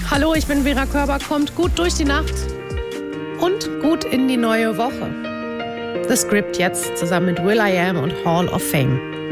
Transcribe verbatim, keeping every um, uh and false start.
Hallo, ich bin Vera Körber. Kommt gut durch die Nacht und gut in die neue Woche. The Script jetzt zusammen mit will I am und Hall of Fame.